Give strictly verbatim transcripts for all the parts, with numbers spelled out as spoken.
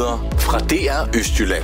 Nyheder fra D R Østjylland.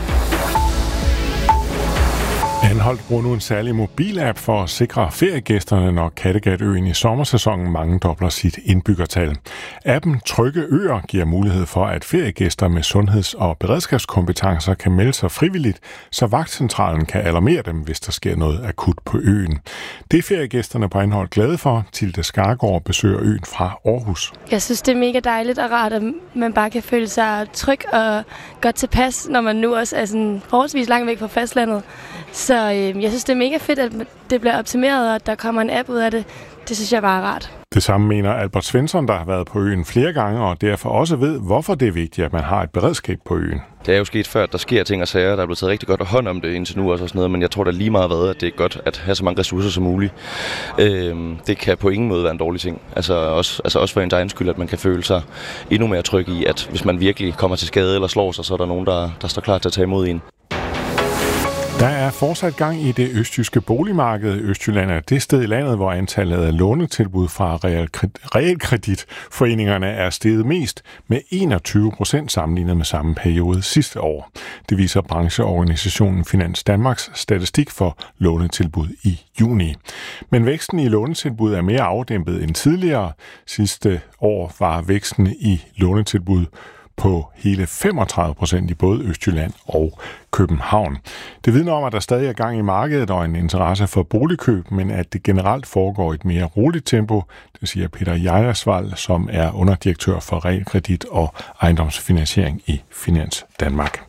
Anholt bruger nu en særlig mobilapp for at sikre feriegæsterne, når Kattegatøen i sommersæsonen mangedobler sit indbyggertal. Appen Trygge Øer giver mulighed for, at feriegæster med sundheds- og beredskabskompetencer kan melde sig frivilligt, så vagtcentralen kan alarmere dem, hvis der sker noget akut på øen. Det er feriegæsterne på Anholt glade for. Tilde Skargaard besøger øen fra Aarhus. Jeg synes, det er mega dejligt og rart, at man bare kan føle sig tryg og godt tilpas, når man nu også er sådan forholdsvis langt væk fra fastlandet. Så øh, jeg synes, det er mega fedt, at det bliver optimeret, og at der kommer en app ud af det. Det synes jeg bare er rart. Det samme mener Albert Svensson, der har været på øen flere gange, og derfor også ved, hvorfor det er vigtigt, at man har et beredskab på øen. Det er jo sket før, at der sker ting og sager, der er blevet taget rigtig godt hånd om det indtil nu også og sådan noget, men jeg tror da lige meget været, at det er godt at have så mange ressourcer som muligt. Øhm, det kan på ingen måde være en dårlig ting. Altså også, altså også for ens egen skyld, at man kan føle sig endnu mere tryg i, at hvis man virkelig kommer til skade eller slår sig, så er der nogen, der, der står klar til at tage imod en. Der er fortsat gang i det østjyske boligmarked. Østjylland er det sted i landet, hvor antallet af lånetilbud fra realkreditforeningerne er steget mest med enogtyve procent sammenlignet med samme periode sidste år. Det viser brancheorganisationen Finans Danmarks statistik for lånetilbud i juni. Men væksten i lånetilbud er mere afdæmpet end tidligere. Sidste år var væksten i lånetilbud på hele femogtredive procent i både Østjylland og København. Det vidner om, at der stadig er gang i markedet og en interesse for boligkøb, men at det generelt foregår i et mere roligt tempo, det siger Peter Jejersvald, som er underdirektør for realkredit og ejendomsfinansiering i Finans Danmark.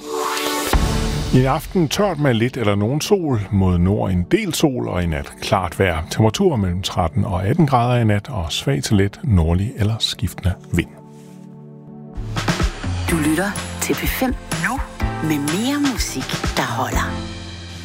I aften tørt med lidt eller nogen sol, mod nord en del sol og i nat klart vejr. Temperatur mellem tretten og atten grader i nat og svag til let nordlig eller skiftende vind. Du lytter til P fem nu med mere musik, der holder.